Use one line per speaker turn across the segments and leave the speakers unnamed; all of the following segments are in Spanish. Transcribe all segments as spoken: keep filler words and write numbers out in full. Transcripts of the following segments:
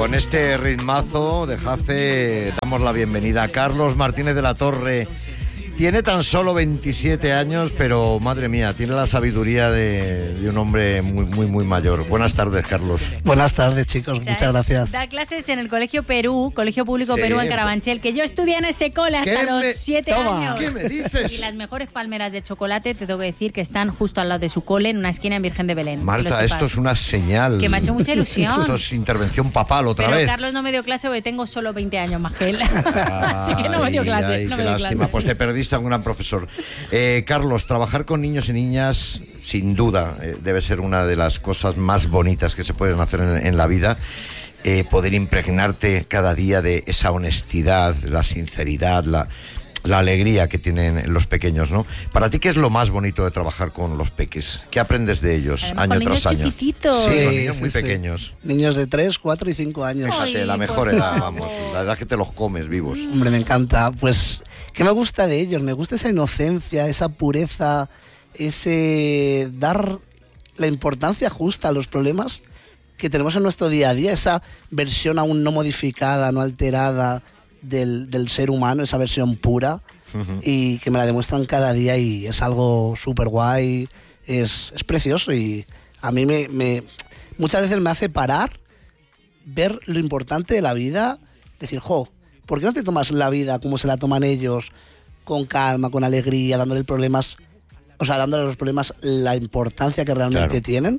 Con este ritmazo de Jace damos la bienvenida a Carlos Martínez de la Torre. Tiene tan solo veintisiete años, pero madre mía, tiene la sabiduría de, de un hombre muy, muy, muy mayor. Buenas tardes, Carlos.
Buenas tardes, chicos. O sea, muchas gracias.
Da clases en el Colegio Perú, Colegio Público
Sí.
Perú en Carabanchel, que yo estudié en ese cole hasta
¿Qué
los
me-
siete
Toma.
años.
¿Qué me dices?
Y las mejores palmeras de chocolate, te tengo que decir que están justo al lado de su cole, en una esquina en Virgen de Belén. que lo
Marta,
sepas.
esto es una señal.
Que me ha hecho mucha ilusión.
Esto es intervención papal otra
Pero
vez.
Carlos no me dio clase porque tengo solo veinte años más que él. Así que no me dio
Ay,
clase.
ay,
no
qué
me dio
lástima.
clase.
Pues te perdiste a un gran profesor. Eh, Carlos, trabajar con niños y niñas, sin duda, eh, debe ser una de las cosas más bonitas que se pueden hacer en, en la vida. Eh, poder impregnarte cada día de esa honestidad, la sinceridad, la, la alegría que tienen los pequeños, ¿no? Para ti, ¿qué es lo más bonito de trabajar con los peques? ¿Qué aprendes de ellos
Además,
año
con niños
tras año?
chiquititos.
Sí,
Sí,
con niños
sí,
muy
sí.
pequeños.
Niños de tres, cuatro y cinco años.
Ay,
Fíjate, la
por
mejor edad,
favor.
vamos, la edad que te los comes vivos.
Hombre, me encanta. Pues, ¿qué me gusta de ellos? Me gusta esa inocencia, esa pureza, ese dar la importancia justa a los problemas que tenemos en nuestro día a día, esa versión aún no modificada, no alterada del, del ser humano, esa versión pura, y que me la demuestran cada día y es algo súper guay, es, es precioso y a mí me, me muchas veces me hace parar, ver lo importante de la vida, decir, jo, ¿por qué no te tomas la vida como se la toman ellos, con calma, con alegría, dándole problemas, o sea, dándole a los problemas la importancia que realmente
Claro.
tienen?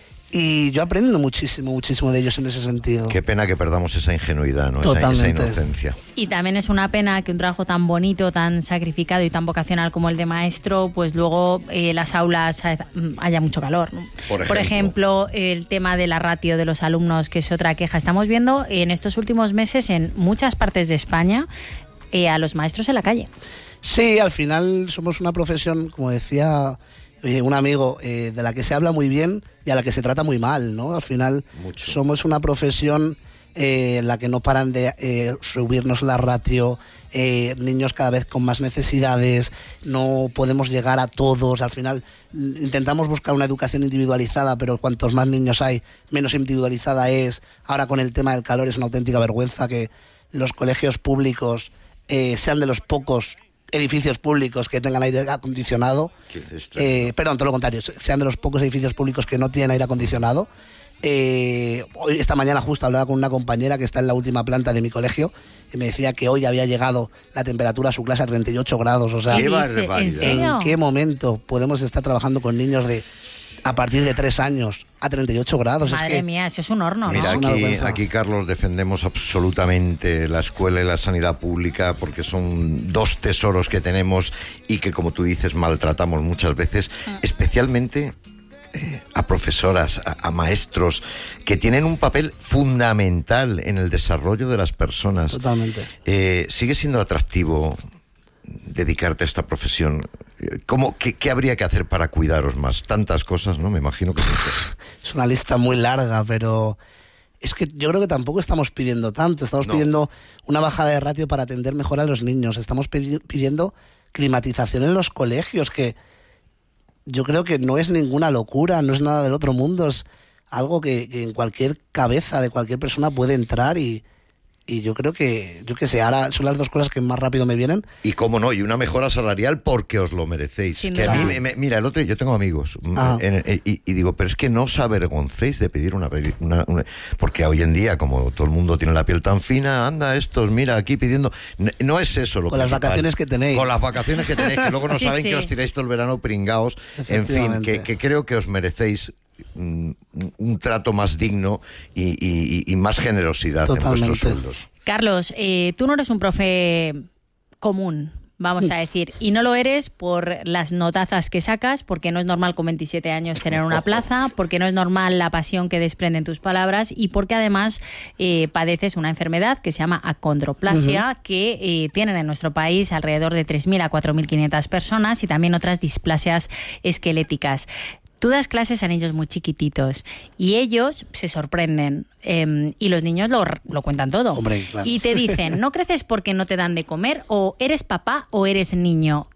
Y yo aprendo muchísimo, muchísimo de ellos en ese sentido.
Qué pena que perdamos esa ingenuidad, ¿no? Esa, esa
Totalmente.
inocencia.
Y también es una pena que un trabajo tan bonito, tan sacrificado y tan vocacional como el de maestro, pues luego eh, las aulas ha- haya mucho calor, ¿no?
Por ejemplo.
Por ejemplo, el tema de la ratio de los alumnos, que es otra queja. Estamos viendo en estos últimos meses en muchas partes de España eh, a los maestros en la calle.
Sí, al final somos una profesión, como decía eh, un amigo, eh, de la que se habla muy bien y a la que se trata muy mal, ¿no? Al final
Mucho.
somos una profesión eh, en la que no paran de eh, subirnos la ratio, eh, niños cada vez con más necesidades, no podemos llegar a todos, al final mm, intentamos buscar una educación individualizada, pero cuantos más niños hay, menos individualizada es. Ahora con el tema del calor es una auténtica vergüenza que los colegios públicos eh, sean de los pocos edificios públicos que tengan aire acondicionado.
Qué extraño.
Eh, perdón, todo lo contrario, sean de los pocos edificios públicos que no tienen aire acondicionado. Eh, hoy, esta mañana justo hablaba con una compañera que está en la última planta de mi colegio y me decía que hoy había llegado la temperatura a su clase a treinta y ocho grados. O sea,
Qué
¿Qué dice?
barbaridad.
¿En serio?
¿en qué momento podemos estar trabajando con niños de a partir de tres años a treinta y ocho grados?
Madre
es que
mía, eso es un horno, ¿no?
Mira,
Es una
aquí,
vergüenza.
aquí, Carlos, defendemos absolutamente la escuela y la sanidad pública porque son dos tesoros que tenemos y que, como tú dices, maltratamos muchas veces, especialmente eh, a profesoras, a, a maestros, que tienen un papel fundamental en el desarrollo de las personas.
totalmente.
Eh, ¿Sigue siendo atractivo dedicarte a esta profesión? ¿Cómo, qué, qué habría que hacer para cuidaros más? Tantas cosas, ¿no? Me imagino que...
Es una lista muy larga, pero es que yo creo que tampoco estamos pidiendo tanto. Estamos
No.
pidiendo una bajada de ratio para atender mejor a los niños. Estamos pidi- pidiendo climatización en los colegios, que yo creo que no es ninguna locura, no es nada del otro mundo. Es algo que, que en cualquier cabeza de cualquier persona puede entrar y... Y yo creo que, yo qué sé, ahora son las dos cosas que más rápido me vienen.
Y cómo no, y una mejora salarial porque os lo merecéis.
Sin
Que a
duda.
mí me- me- mira, el otro, yo tengo amigos mm,
Ah.
en- en- y, y digo, pero es que no os avergoncéis de pedir una, peri- una- una- porque hoy en día, como todo el mundo tiene la piel tan fina, anda estos, mira, aquí pidiendo. No, no es eso lo
Con las
principal.
vacaciones que tenéis.
Con las vacaciones que tenéis, que luego no
Sí,
saben
sí.
que os tiráis todo el verano pringaos. En fin,
Efectivamente.
que, que creo que os merecéis mm, un trato más digno y, y- y- y más generosidad en
Totalmente.
vuestros sueldos.
Carlos, eh, tú no eres un profe común, vamos a decir, y no lo eres por las notazas que sacas, porque no es normal con veintisiete años tener una plaza, porque no es normal la pasión que desprenden tus palabras y porque además eh, padeces una enfermedad que se llama acondroplasia, que eh, tienen en nuestro país alrededor de tres mil a cuatro mil quinientas personas y también otras displasias esqueléticas. Tú das clases a niños muy chiquititos y ellos se sorprenden eh, y los niños lo, lo cuentan todo.
Hombre, claro.
Y te dicen, ¿no creces porque no te dan de comer? ¿O eres papá o eres niño?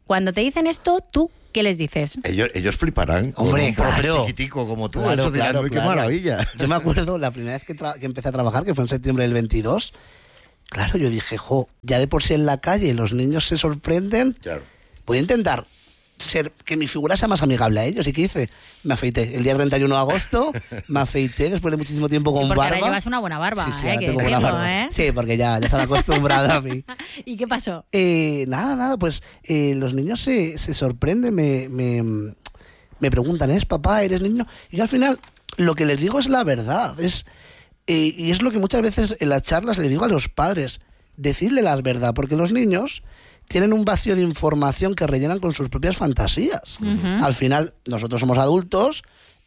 Cuando te dicen esto, tú, ¿qué les dices?
Ellos, ellos fliparán.
Hombre,
con un profe
claro.
chiquitico como tú.
Claro,
Eso dirán,
claro,
"Uy, qué
claro".
maravilla.
Yo me acuerdo la primera vez que, tra- que empecé a trabajar, que fue en septiembre del veintidós. Claro, yo dije, jo, ya de por sí en la calle los niños se sorprenden.
Claro.
Voy a intentar ser que mi figura sea más amigable a ellos. ¿Y qué hice? Me afeité el día treinta y uno de agosto, me afeité después de muchísimo tiempo con
Sí, porque
barba.
ahora llevas una buena barba,
Sí, sí,
eh,
ahora
que
tengo buena
decirlo,
barba.
¿eh?
Sí, porque ya, ya se han acostumbrado a mí.
¿Y qué pasó?
Eh, nada, nada, pues eh, los niños se, se sorprenden, me, me, me preguntan, ¿eres papá? ¿Eres niño? Y yo al final lo que les digo es la verdad. Es, eh, y es lo que muchas veces en las charlas le digo a los padres, decidle la verdad, porque los niños tienen un vacío de información que rellenan con sus propias fantasías.
Ujú.
Al final, nosotros somos adultos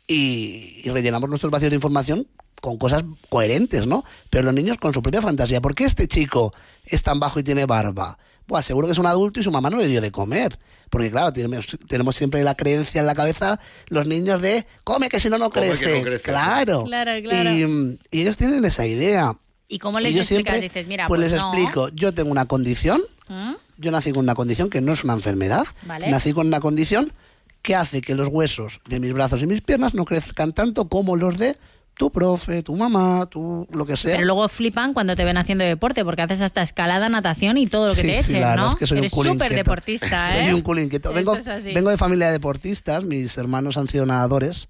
y, y rellenamos nuestros vacíos de información con cosas coherentes, ¿no? Pero los niños con su propia fantasía. ¿Por qué este chico es tan bajo y tiene barba? Buah, seguro que es un adulto y su mamá no le dio de comer. Porque claro, tenemos, tenemos siempre la creencia en la cabeza, los niños de, come que si no, no
Come que no
creces.
creces.
Claro.
Claro, claro.
Y, y ellos tienen esa idea.
¿Y cómo les
Y yo
explicas?
siempre,
Dices, mira,
pues,
pues,
les
no.
explico, yo tengo una condición,
¿Mm?
yo nací con una condición que no es una enfermedad,
Vale.
nací con una condición que hace que los huesos de mis brazos y mis piernas no crezcan tanto como los de tu profe, tu mamá, tu lo que sea.
Pero luego flipan cuando te ven haciendo deporte, porque haces hasta escalada, natación y todo lo que
Sí,
te
sí,
echen,
la verdad
¿no?
es que soy un
Eres
culo
súper
inquieto.
deportista, ¿eh?
Soy un culo inquieto. Vengo,
Esto es así.
vengo de familia de deportistas, mis hermanos han sido nadadores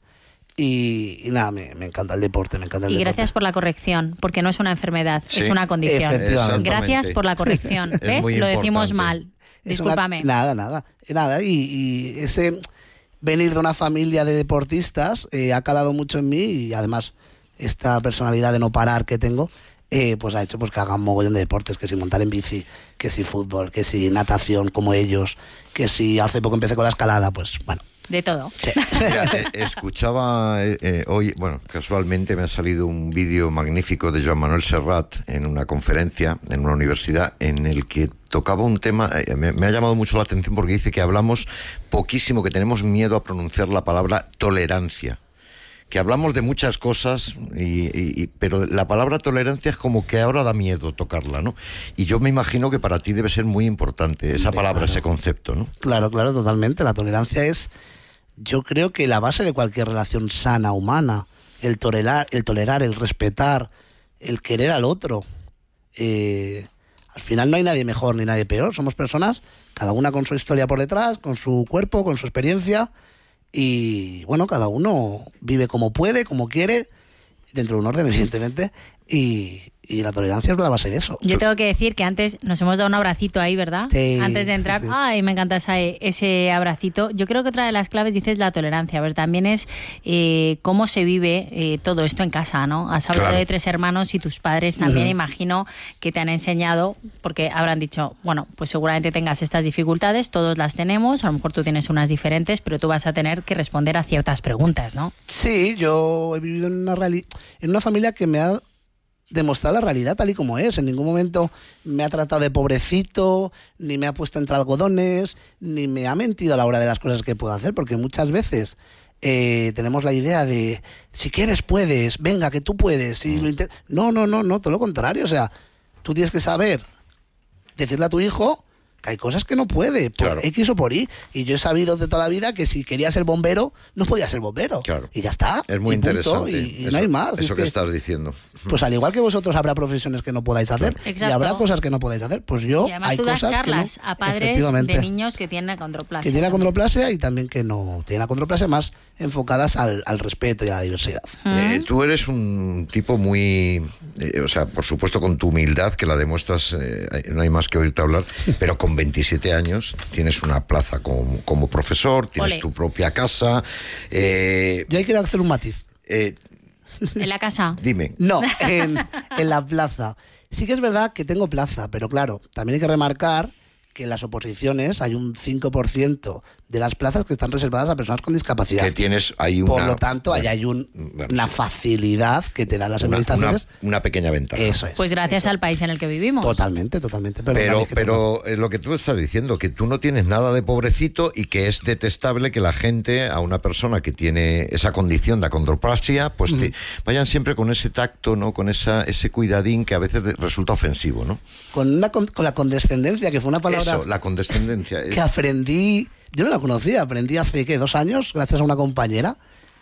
y, y nada, me, me encanta el deporte, me encanta el
Y
deporte.
gracias por la corrección, porque no es una enfermedad,
Sí.
es una condición.
Efectivamente.
Gracias por la corrección.
Es
¿Ves?
muy
Lo decimos
importante.
mal.
Es una-
Discúlpame.
nada, nada, nada. Y, y ese venir de una familia de deportistas eh, ha calado mucho en mí y además esta personalidad de no parar que tengo, eh, pues ha hecho pues que haga un mogollón de deportes, que si montar en bici, que si fútbol, que si natación como ellos, que si hace poco empecé con la escalada, pues bueno.
De todo.
Mira, eh, escuchaba eh, eh, hoy, bueno, casualmente me ha salido un vídeo magnífico de Joan Manuel Serrat en una conferencia en una universidad en el que tocaba un tema, eh, me, me ha llamado mucho la atención porque dice que hablamos poquísimo, que tenemos miedo a pronunciar la palabra tolerancia. Que hablamos de muchas cosas, y, y- y- pero la palabra tolerancia es como que ahora da miedo tocarla, ¿no? Y yo me imagino que para ti debe ser muy importante esa palabra,
claro.
ese concepto, ¿no?
Claro, claro, totalmente. La tolerancia es, yo creo que la base de cualquier relación sana, humana. El tolerar, el, tolerar, el respetar, el querer al otro. Eh, al final no hay nadie mejor ni nadie peor. Somos personas, cada una con su historia por detrás, con su cuerpo, con su experiencia. Y bueno, cada uno vive como puede, como quiere, dentro de un orden, evidentemente. Y, y la tolerancia es la base de eso.
Yo tengo que decir que antes nos hemos dado un abracito ahí, ¿verdad?
Sí,
Antes de entrar.
sí, sí.
Ay, me encanta esa- ese abracito. Yo creo que otra de las claves, dices, la tolerancia. A ver, también es eh, cómo se vive eh, todo esto en casa, ¿no? Has hablado
Claro.
de tres hermanos y tus padres también,
Ujú.
imagino, que te han enseñado, porque habrán dicho, bueno, pues seguramente tengas estas dificultades, todos las tenemos, a lo mejor tú tienes unas diferentes, pero tú vas a tener que responder a ciertas preguntas, ¿no?
Sí, yo he vivido en una, reali- en una familia que me ha demostrado la realidad tal y como es. En ningún momento me ha tratado de pobrecito, ni me ha puesto entre algodones, ni me ha mentido a la hora de las cosas que puedo hacer, porque muchas veces eh, tenemos la idea de, si quieres puedes, venga, que tú puedes. Si lo inte- no, no, no, no, todo lo contrario. O sea, tú tienes que saber decirle a tu hijo que hay cosas que no puede, por
Claro.
X o por Y. Y yo he sabido de toda la vida que si quería ser bombero, no podía ser bombero.
Claro.
Y ya está.
Es muy
y punto,
interesante.
Y, y
eso,
no hay más.
Eso
Es
que,
que,
estás diciendo.
pues al igual que vosotros habrá profesiones que no podáis hacer, y
Exacto.
habrá cosas que no podáis hacer. Pues yo,
Y además
hay
tú das
cosas
charlas
que no,
a padres
efectivamente,
de niños que tienen acondroplasia.
que tienen acondroplasia y también que no tienen acondroplasia, más enfocadas al, al respeto y a la diversidad.
Eh, tú eres un tipo muy, eh, o sea, por supuesto con tu humildad, que la demuestras, eh, no hay más que oírte hablar, pero con veintisiete años tienes una plaza como, como profesor, tienes
Ole.
tu propia casa. eh,
Yo ahí quiero hacer un matiz.
eh,
En la casa.
dime,
No, en, en la plaza. Sí que es verdad que tengo plaza, pero claro, también hay que remarcar que en las oposiciones hay un cinco por ciento de las plazas que están reservadas a personas con discapacidad.
Que tienes ahí una...
Por lo tanto,
bueno,
ahí hay un,
bueno,
una
sí.
facilidad que te dan las
Una,
administraciones.
una, una pequeña ventaja.
Eso es.
Pues gracias
eso.
al país en el que vivimos.
Totalmente, totalmente. Pero,
Pero,
que
pero eh, lo que tú estás diciendo, que tú no tienes nada de pobrecito y que es detestable que la gente, a una persona que tiene esa condición de acondroplasia, pues
Mm.
te, vayan siempre con ese tacto, ¿no? Con esa ese cuidadín que a veces de- resulta ofensivo, ¿no?
con, una, con, con la condescendencia, que fue una palabra
Eso, la condescendencia.
que aprendí, yo no la conocía, aprendí hace ¿qué? dos años, gracias a una compañera.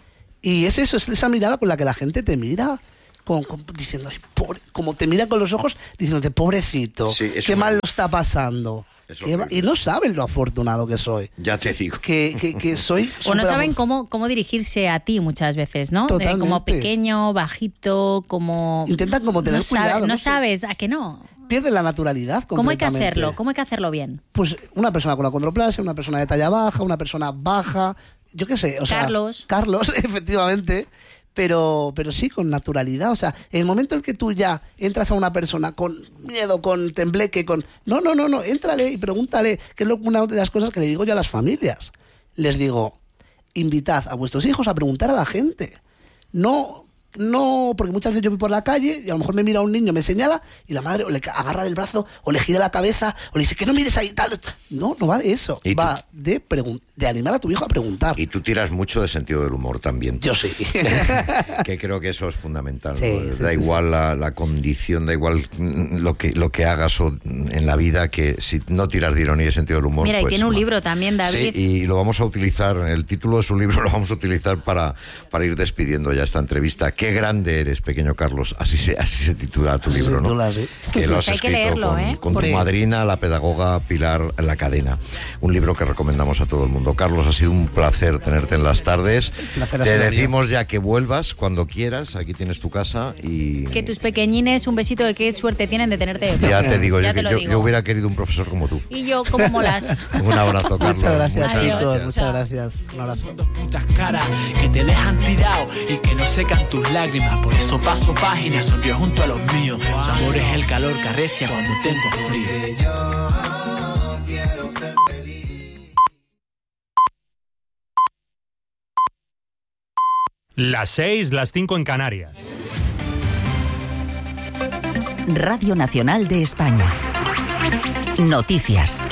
Y es eso, es esa mirada con la que la gente te mira, con, con- diciendo, "Ay, pobre", como te mira con los ojos, diciéndote, pobrecito,
Sí, es
qué
horrible.
mal lo está pasando.
Es
Qué va-
horrible.
y no saben lo afortunado que soy.
Ya te digo.
Que, que, que soy.
O no
súper
saben
afor-
cómo, cómo dirigirse a ti muchas veces, ¿no? De
Totalmente.
como pequeño, bajito, como...
Intentan como tener
no sabe-
cuidado,
No,
no sé.
sabes, ¿a que no?
Pierden la naturalidad
¿Cómo hay que
completamente.
hacerlo? ¿Cómo hay que hacerlo bien?
Pues una persona con acondroplasia, una persona de talla baja, una persona baja, yo qué sé, o sea,
Carlos.
Carlos, efectivamente, pero, pero sí con naturalidad, o sea, en el momento en que tú ya entras a una persona con miedo, con tembleque, con... No, no, no, no, éntrale y pregúntale, que es lo- una de las cosas que le digo yo a las familias. Les digo, invitad a vuestros hijos a preguntar a la gente. No... No, porque muchas veces yo voy por la calle y a lo mejor me mira un niño, me señala y la madre o le ca- agarra del brazo o le gira la cabeza o le dice que no mires ahí tal. No, no va de eso.
¿Y
Va de, pregun- de animar a tu hijo a preguntar.
Y tú tiras mucho de sentido del humor también.
Yo sí.
Que creo que eso es fundamental, ¿no?
Sí, sí,
Da
sí,
igual La, la condición, da igual mm, lo que lo que hagas o, mm, en la vida, que si no tiras de ironía y sentido del humor.
Mira, y
pues,
tiene un
mal.
libro también, David.
Sí, y lo vamos a utilizar, el título de su libro lo vamos a utilizar para, para ir despidiendo ya esta entrevista. Qué grande eres, pequeño Carlos. Así se, así se titula tu
Así se
libro, ¿no?
titula, sí.
Que lo has
Pues hay que
escrito
leerlo,
con,
¿eh?
con tu
Porque-
madrina, la pedagoga Pilar La Cadena. Un libro que recomendamos a todo el mundo. Carlos, ha sido un placer tenerte en las tardes.
placer ha
Te
sido mío.
decimos ya que vuelvas cuando quieras. Aquí tienes tu casa y...
Que tus pequeñines, un besito de qué suerte tienen de tenerte de
Ya
profe.
te digo,
Ya
yo,
te
que
lo
yo,
digo.
yo hubiera querido un profesor como tú.
Y yo, como molas.
Un abrazo, Carlos.
Muchas gracias,
Muchas
chicos.
gracias.
Muchas gracias. Un abrazo.
Dos putas caras que te dejan tirado y que no secan tus lágrimas. Por eso paso páginas, sonrío junto a los míos. Su amor es el calor que arrecia cuando tengo frío.
Las seis, las cinco en Canarias.
Radio Nacional de España. Noticias.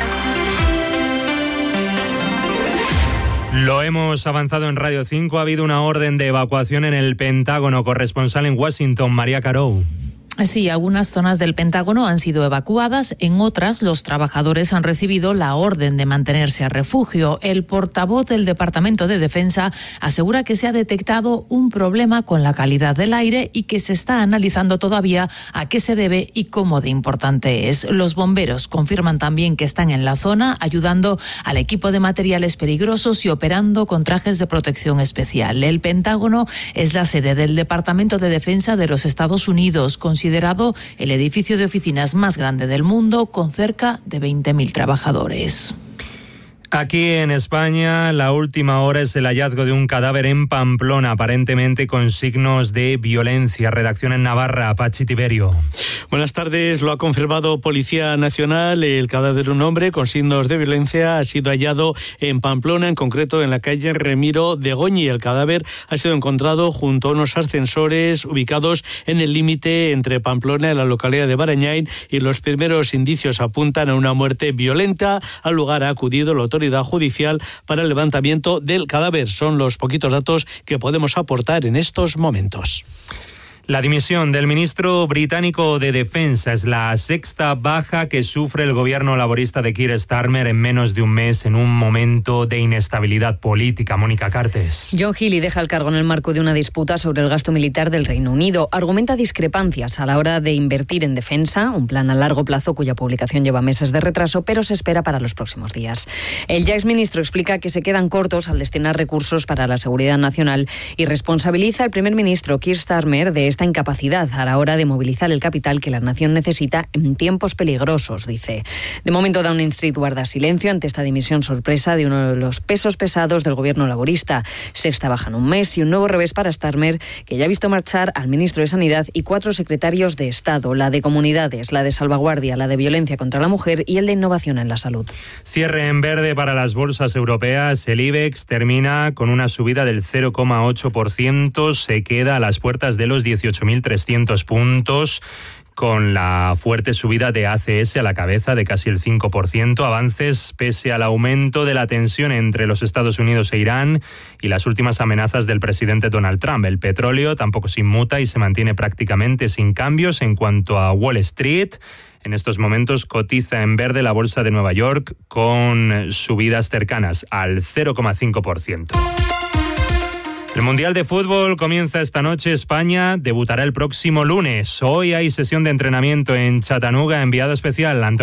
Lo hemos avanzado en Radio cinco. Ha habido una orden de evacuación en el Pentágono. Corresponsal en Washington, María Carou.
Sí, algunas zonas del Pentágono han sido evacuadas, en otras los trabajadores han recibido la orden de mantenerse a refugio. El portavoz del Departamento de Defensa asegura que se ha detectado un problema con la calidad del aire y que se está analizando todavía a qué se debe y cómo de importante es. Los bomberos confirman también que están en la zona ayudando al equipo de materiales peligrosos y operando con trajes de protección especial. El Pentágono es la sede del Departamento de Defensa de los Estados Unidos, considerado el edificio de oficinas más grande del mundo, con cerca de veinte mil trabajadores.
Aquí en España, la última hora es el hallazgo de un cadáver en Pamplona, aparentemente con signos de violencia. Redacción en Navarra, Pachi Tiberio.
Buenas tardes. Lo ha confirmado Policía Nacional. El cadáver de un hombre con signos de violencia ha sido hallado en Pamplona, en concreto en la calle Remiro de Goñi. El cadáver ha sido encontrado junto a unos ascensores ubicados en el límite entre Pamplona y la localidad de Barañain, y los primeros indicios apuntan a una muerte violenta. Al lugar ha acudido la autoridad judicial para el levantamiento del cadáver. Son los poquitos datos que podemos aportar en estos momentos.
La dimisión del ministro británico de Defensa es la sexta baja que sufre el gobierno laborista de Keir Starmer en menos de un mes, en un momento de inestabilidad política. Mónica Cartes.
John Healey deja el cargo en el marco de una disputa sobre el gasto militar del Reino Unido. Argumenta discrepancias a la hora de invertir en defensa, un plan a largo plazo cuya publicación lleva meses de retraso, pero se espera para los próximos días. El ya exministro explica que se quedan cortos al destinar recursos para la seguridad nacional y responsabiliza al primer ministro Keir Starmer de esta incapacidad a la hora de movilizar el capital que la nación necesita en tiempos peligrosos, dice. De momento, Downing Street guarda silencio ante esta dimisión sorpresa de uno de los pesos pesados del gobierno laborista. Sexta baja en un mes y un nuevo revés para Starmer, que ya ha visto marchar al ministro de Sanidad y cuatro secretarios de Estado, la de Comunidades, la de Salvaguardia, la de Violencia contra la Mujer y el de Innovación en la Salud.
Cierre en verde para las bolsas europeas. El IBEX termina con una subida del cero coma ocho por ciento, se queda a las puertas de los dieciocho mil trescientos puntos, con la fuerte subida de A C S a la cabeza de casi el cinco por ciento, avances pese al aumento de la tensión entre los Estados Unidos e Irán y las últimas amenazas del presidente Donald Trump. El petróleo tampoco se inmuta y se mantiene prácticamente sin cambios. En cuanto a Wall Street, en estos momentos cotiza en verde la bolsa de Nueva York con subidas cercanas al cero coma cinco por ciento. El Mundial de Fútbol comienza esta noche. España debutará el próximo lunes. Hoy hay sesión de entrenamiento en Chattanooga. Enviado especial, Antonio